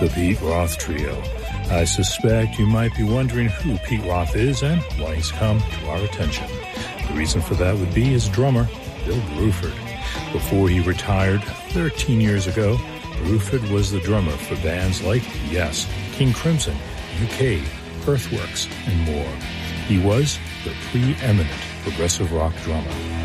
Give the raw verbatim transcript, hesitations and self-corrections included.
The Pete Roth Trio. I suspect you might be wondering who Pete Roth is and why he's come to our attention. The reason for that would be his drummer, Bill Bruford. Before he retired thirteen years ago, Bruford was the drummer for bands like Yes, King Crimson, U K, Earthworks, and more. He was the preeminent progressive rock drummer.